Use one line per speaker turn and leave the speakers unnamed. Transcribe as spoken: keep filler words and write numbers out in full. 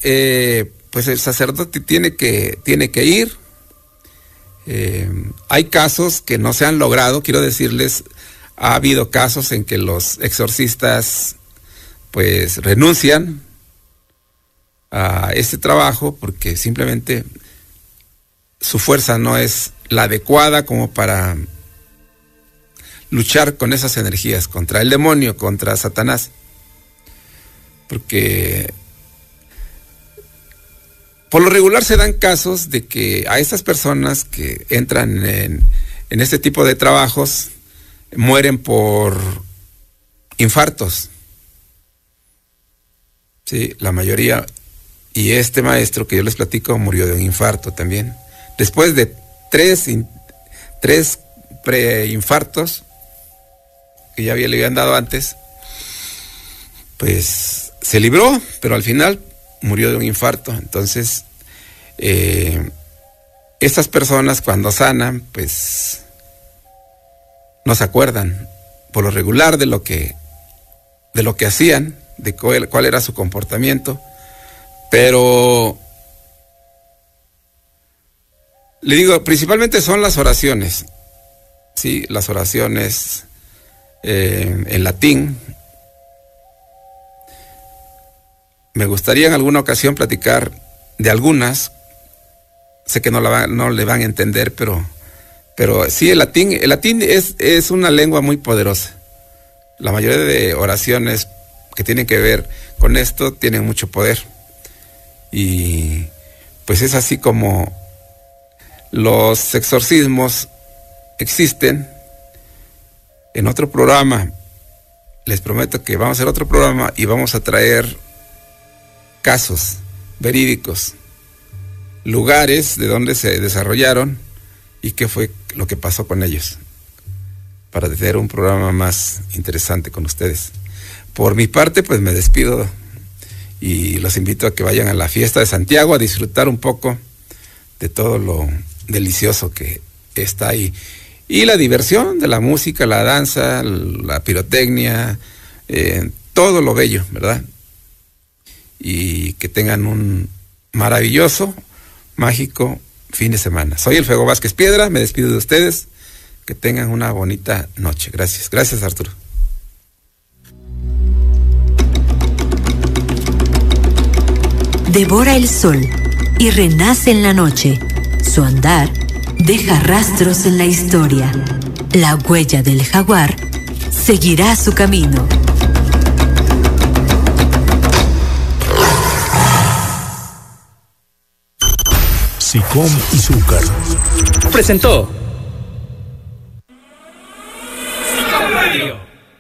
eh, pues el sacerdote tiene que, tiene que ir. Eh, hay casos que no se han logrado, quiero decirles, ha habido casos en que los exorcistas pues renuncian a este trabajo porque simplemente su fuerza no es la adecuada como para luchar con esas energías, contra el demonio, contra Satanás. Porque por lo regular se dan casos de que a estas personas que entran en, en este tipo de trabajos mueren por infartos. Sí, la mayoría. Y este maestro que yo les platico murió de un infarto también. Después de tres, tres preinfartos que ya había, le habían dado antes, pues se libró, pero al final murió de un infarto. Entonces, eh, estas personas cuando sanan, pues no se acuerdan por lo regular de lo que, de lo que hacían, de cuál, cuál era su comportamiento, pero le digo, principalmente son las oraciones, sí, las oraciones eh, en latín. Me gustaría en alguna ocasión platicar de algunas. Sé que no, la va, no le van a entender, pero, pero sí, el latín, el latín es, es una lengua muy poderosa. La mayoría de oraciones que tienen que ver con esto tienen mucho poder. Y pues es así como los exorcismos existen. En otro programa, les prometo que vamos a hacer otro programa y vamos a traer casos verídicos, lugares de donde se desarrollaron y qué fue lo que pasó con ellos, para tener un programa más interesante con ustedes. Por mi parte, pues me despido y los invito a que vayan a la fiesta de Santiago a disfrutar un poco de todo lo delicioso que está ahí. Y la diversión de la música, la danza, la pirotecnia, eh, todo lo bello, ¿verdad? Y que tengan un maravilloso, mágico fin de semana. Soy el Fuego Vázquez Piedra, me despido de ustedes. Que tengan una bonita noche. Gracias. Gracias, Arturo.
Devora el sol y renace en la noche. Su andar deja rastros en la historia. La huella del jaguar seguirá su camino.
SICOM y Zúcar
presentó